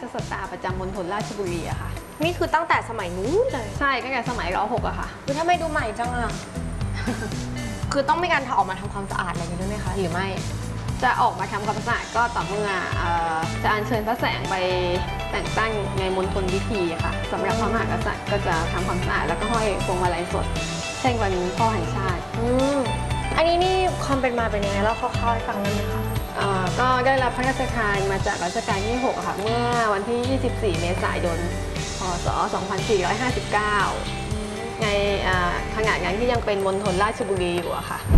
สตาประจำมณฑลราชบุรีอะค่ะนี่คือตั้งแต่สมัยนู้นเลยใช่ตั้งแต่สมัยร.6อะค่ะคือถ้าไม่ดูใหม่จังอะคือต้องมีการออกมาทำความสะอาดอะไรอย่างนี้ด้วยไหมคะหรือไม่จะออกมาทำความสะอาดก็ต่อเมื่อจะอัญเชิญพระแสงไปแต่งตั้งในมณฑลพิธีค่ะสำหรับพระมหากษัตริย์ก็จะทำความสะอาดแล้วก็ห้อยพวงมาลัยสดเช่นวันพ่อแห่งชาติอันนี้นี่ความเป็นมาเป็นยังไงเล่าคร่าวๆให้ฟังได้ไหมคะก็ได้รับพระราชทานมาจากรัชกาลที่6ค่ะเมื่อวันที่ 24 เมษายน พ.ศ. 2459ในขณะนั้นที่ยังเป็นมณฑลราชบุรีอยู่อะค่ะ